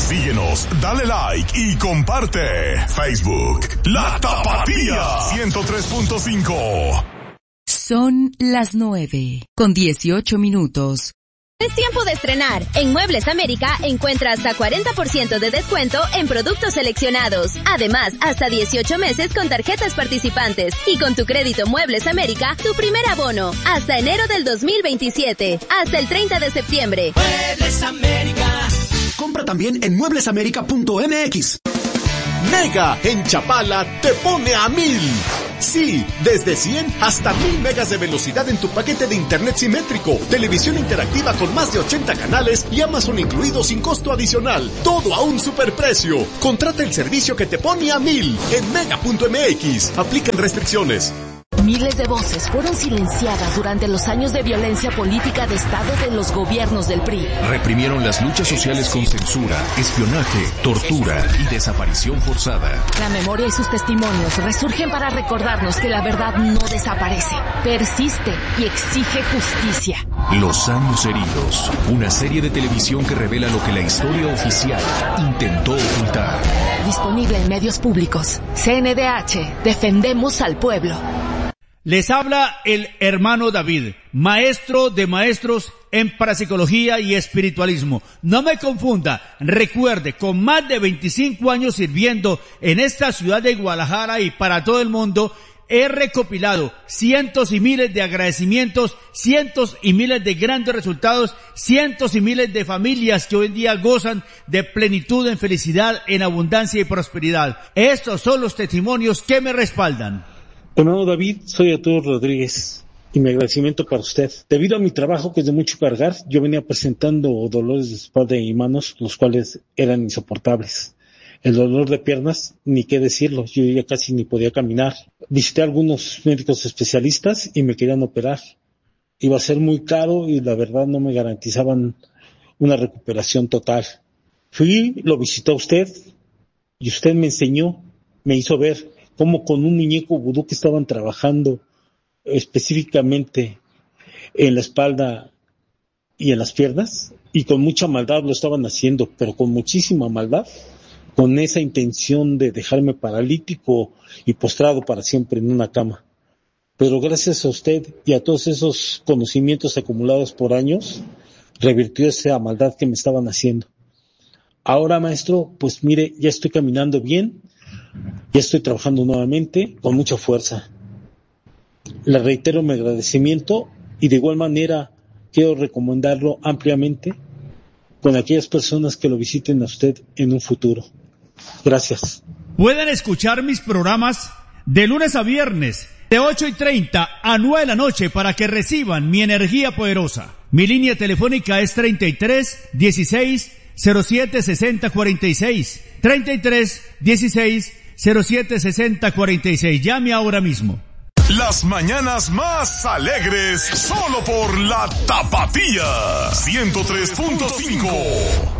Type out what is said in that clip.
Síguenos, dale like y comparte. Facebook, La Tapatía 103.5. Son las 9:18. Es tiempo de estrenar. En Muebles América encuentra hasta 40% de descuento en productos seleccionados. Además, hasta 18 meses con tarjetas participantes. Y con tu crédito Muebles América, tu primer abono. Hasta enero del 2027. Hasta el 30 de septiembre. Muebles América. Compra también en mueblesamerica.mx. Mega en Chapala te pone a 1000. Sí, desde 100 hasta 1000 megas de velocidad en tu paquete de internet simétrico, televisión interactiva con más de 80 canales y Amazon incluido sin costo adicional. Todo a un superprecio. Contrata el servicio que te pone a 1000 en mega.mx. Aplican restricciones. Miles de voces fueron silenciadas durante los años de violencia política de Estado de los gobiernos del PRI. Reprimieron las luchas sociales con censura, espionaje, tortura y desaparición forzada. La memoria y sus testimonios resurgen para recordarnos que la verdad no desaparece, persiste y exige justicia. Los años heridos, una serie de televisión que revela lo que la historia oficial intentó ocultar. Disponible en medios públicos. CNDH, defendemos al pueblo. Les habla el hermano David, maestro de maestros en parapsicología y espiritualismo. No me confunda, recuerde, con más de 25 años sirviendo en esta ciudad de Guadalajara y para todo el mundo, he recopilado cientos y miles de agradecimientos, cientos y miles de grandes resultados, cientos y miles de familias que hoy en día gozan de plenitud, en felicidad, en abundancia y prosperidad. Estos son los testimonios que me respaldan. Hermano David, soy Arturo Rodríguez y mi agradecimiento para usted. Debido a mi trabajo, que es de mucho cargar, yo venía presentando dolores de espalda y manos, los cuales eran insoportables. El dolor de piernas, ni qué decirlo, yo ya casi ni podía caminar. Visité a algunos médicos especialistas y me querían operar. Iba a ser muy caro y la verdad no me garantizaban una recuperación total. Fui, lo visitó usted y usted me enseñó, me hizo ver cómo con un muñeco vudú que estaban trabajando específicamente en la espalda y en las piernas, y con mucha maldad lo estaban haciendo, pero con muchísima maldad, con esa intención de dejarme paralítico y postrado para siempre en una cama. Pero gracias a usted y a todos esos conocimientos acumulados por años, revirtió esa maldad que me estaban haciendo. Ahora, maestro, pues mire, ya estoy caminando bien, ya estoy trabajando nuevamente con mucha fuerza. Le reitero mi agradecimiento y de igual manera quiero recomendarlo ampliamente con aquellas personas que lo visiten a usted en un futuro. Gracias. Pueden escuchar mis programas de lunes a viernes de 8:30 a 9 de la noche para que reciban mi energía poderosa. Mi línea telefónica es 33 16 07 60 46. 33 16 07 60 46. Llame ahora mismo. Las mañanas más alegres solo por La Tapatía 103.5.